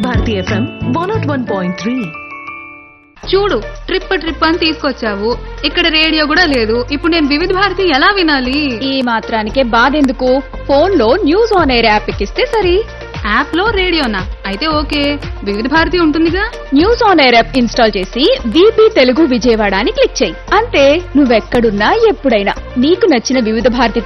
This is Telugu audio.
భారతి FM 101.3. చూడు ట్రిప్ అని తీసుకొచ్చావు. ఇక్కడ రేడియో కూడా లేదు. ఇప్పుడు నేను వివిధ భారతి ఎలా వినాలి? ఈ మాత్రానికే బాధెందుకు? ఫోన్ లో న్యూస్ ఆన్ ఎయిర్ యాప్ ఎక్కిస్తే సరి. యాప్ లో రేడియోనా? అయితే ఓకే, వివిధ భారతి ఉంటుందిగా. News on air app install చేసి వీపీ తెలుగు విజయవాడ అని క్లిక్ చేయి. అంతే, నువ్వెక్కడున్నా ఎప్పుడైనా నీకు నచ్చిన వివిధ భారతి